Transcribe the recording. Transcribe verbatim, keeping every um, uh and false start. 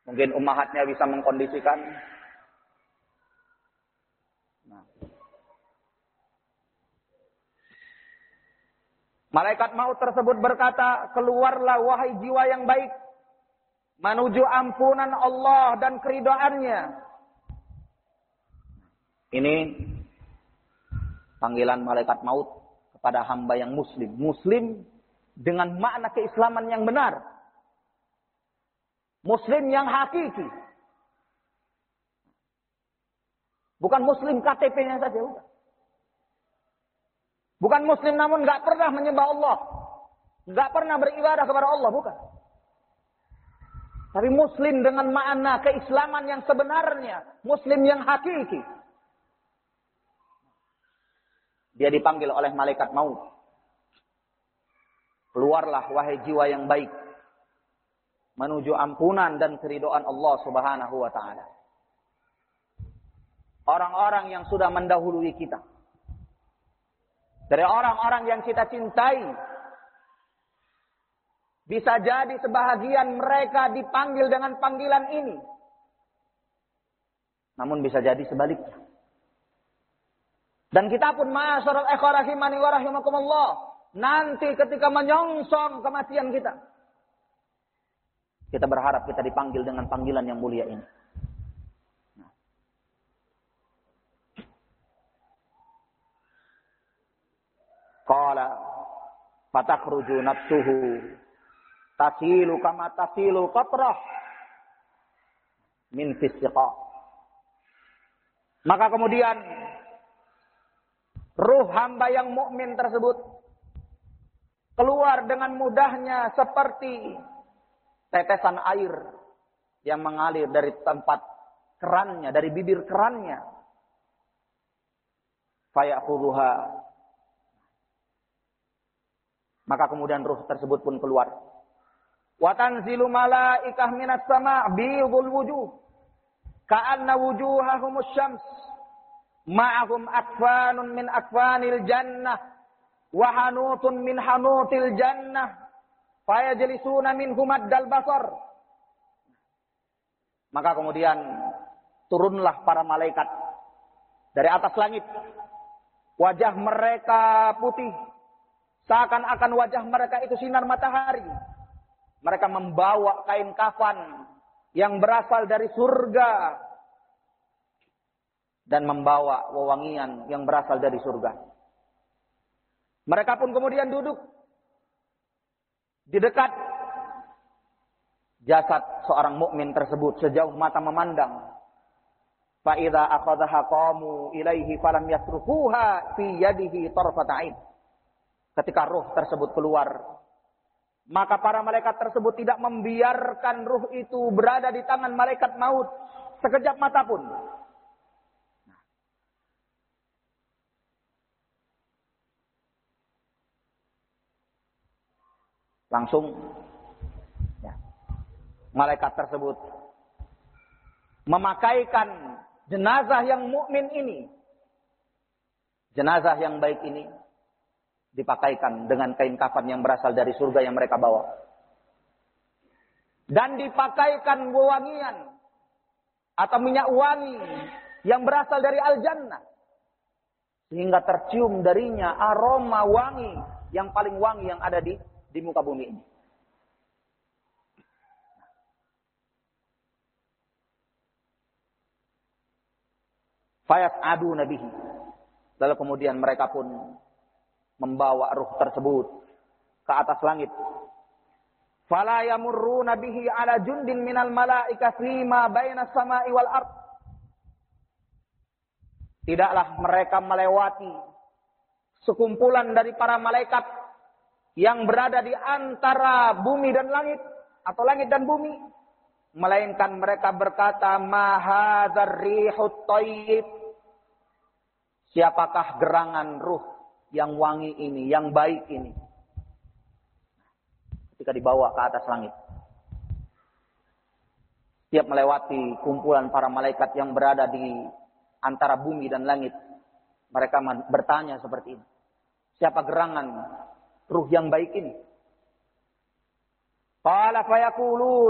Mungkin ummahatnya bisa mengkondisikan. Nah. Malaikat maut tersebut berkata, keluarlah wahai jiwa yang baik, menuju ampunan Allah dan keridhaannya. Ini panggilan malaikat maut kepada hamba yang muslim. Muslim dengan makna keislaman yang benar. Muslim yang hakiki. Bukan muslim K T P-nya saja. Bukan, bukan muslim namun gak pernah menyembah Allah. Gak pernah beribadah kepada Allah. Bukan. Tapi muslim dengan makna keislaman yang sebenarnya. Muslim yang hakiki. Dia dipanggil oleh malaikat maut. Keluarlah wahai jiwa yang baik. Menuju ampunan dan keridhaan Allah subhanahu wa ta'ala. Orang-orang yang sudah mendahului kita. Dari orang-orang yang kita cintai. Bisa jadi sebahagian mereka dipanggil dengan panggilan ini. Namun bisa jadi sebaliknya. Dan kita pun ma'asyiral ikhwah rahimani wa rahimakumullah, nanti ketika menyongsong kematian kita, kita berharap kita dipanggil dengan panggilan yang mulia ini. Qala fatakhruju nafsuhu tasilu kama tasilu qatrah min fisqa. Maka kemudian ruh hamba yang mukmin tersebut keluar dengan mudahnya seperti tetesan air yang mengalir dari tempat kerannya, dari bibir kerannya. Fayakhudhuha. Maka kemudian ruh tersebut pun keluar. Wa tanzilu malaikah minas sama' biyudul wujuh ka'anna wujuhahumus syams. Ma'ahum akfanun min akfanil jannah wa hanutun min hanutil jannah fayajlisuna minhum maddal basar. Maka kemudian turunlah para malaikat dari atas langit. Wajah mereka putih, seakan-akan wajah mereka itu sinar matahari. Mereka membawa kain kafan yang berasal dari surga dan membawa wewangian yang berasal dari surga. Mereka pun kemudian duduk di dekat jasad seorang mukmin tersebut sejauh mata memandang. Fa idza akhadhaha qamu ilaihi falam yasrufuha fi yadihi tarfata ain. Ketika ruh tersebut keluar, maka para malaikat tersebut tidak membiarkan ruh itu berada di tangan malaikat maut sekejap mata pun. Langsung ya, malaikat tersebut memakaikan jenazah yang mukmin ini, jenazah yang baik ini, dipakaikan dengan kain kafan yang berasal dari surga yang mereka bawa, dan dipakaikan wewangian atau minyak wangi yang berasal dari al-jannah, sehingga tercium darinya aroma wangi yang paling wangi yang ada di di muka bumi ini. Fayas'adu nabihi. Lalu kemudian mereka pun membawa ruh tersebut ke atas langit. Fala yamurruna bihi ala jundin minal malaikati ma baina samai wal ard. Tidaklah mereka melewati sekumpulan dari para malaikat yang berada di antara bumi dan langit, atau langit dan bumi, melainkan mereka berkata, ma hadzal rihut thayyib. Siapakah gerangan ruh yang wangi ini, yang baik ini? Ketika dibawa ke atas langit, setiap melewati kumpulan para malaikat yang berada di antara bumi dan langit, mereka bertanya seperti ini, siapa gerangan ruh yang baik ini? Qala fayaqulun